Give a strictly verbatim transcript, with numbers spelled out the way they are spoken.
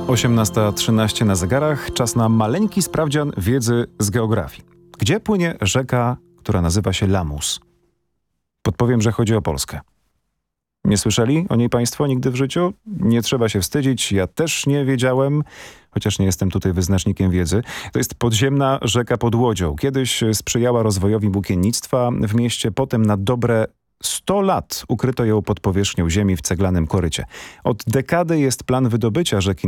osiemnasta trzynaście na zegarach. Czas na maleńki sprawdzian wiedzy z geografii. Gdzie płynie rzeka, która nazywa się Lamus? Podpowiem, że chodzi o Polskę. Nie słyszeli o niej państwo nigdy w życiu? Nie trzeba się wstydzić, ja też nie wiedziałem, chociaż nie jestem tutaj wyznacznikiem wiedzy. To jest podziemna rzeka pod Łodzią. Kiedyś sprzyjała rozwojowi włókiennictwa w mieście, potem na dobre sto lat ukryto ją pod powierzchnią ziemi w ceglanym korycie. Od dekady jest plan wydobycia rzeki